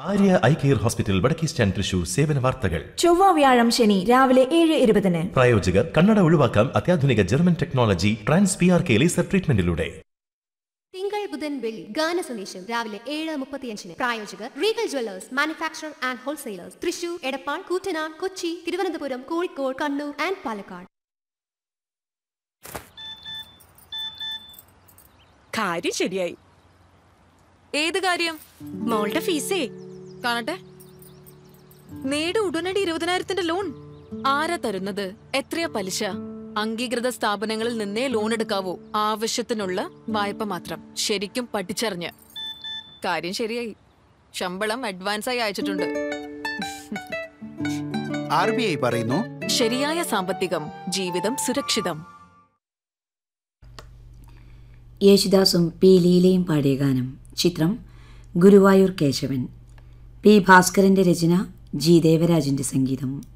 Arya eye care hospital വടക്കേ stand Thrissur സേവന വാർത്തകൾ ചൊവ്വ വ്യാഴം ശനി രാവിലെ 7:20. പ്രായോജകർ കണ്ണട ഒഴിവാക്കാം അത്യാധുനിക German technology trans PRK laser ട്രീറ്റ്മെന്റിലൂടെ. തിങ്കൾ ബുധൻ വെള്ളി ഗാന സന്ദേശം രാവിലെ 7:35. പ്രായോജകർ Regal Jewellers manufacture and wholesalers Thrissur, Edappal, Koottanad, Kochi, Thiruvananthapuram, Kozhikode, Kannur and Palakkad. കാര്യം ശരിയായി. ഏത് കാര്യം? മോളുടെ ഫീസേ കാണട്ടെ. നേട് ഉടനടി 20,000 ലോൺ. ആരാ തരുന്നത്? എത്രയാ പലിശ? അംഗീകൃത സ്ഥാപനങ്ങളിൽ നിന്നേ ലോൺ എടുക്കാവൂ. ആവശ്യത്തിനുള്ള വായ്പ മാത്രം. ശരിക്കും പഠിച്ചറിഞ്ഞ്. കാര്യം ശരിയായി. ശമ്പളം അഡ്വാൻസായി അയച്ചിട്ടുണ്ട്. RBI പറയുന്നു, ശരിയായ സാമ്പത്തികം ജീവിതം സുരക്ഷിതം. യേശുദാസും പി ലീലയും പാടിയ ഗാനം. ചിത്രം ഗുരുവായൂർ കേശവൻ. പി ഭാസ്കരന്റെ രചന, ജി ദേവരാജിന്റെ സംഗീതം.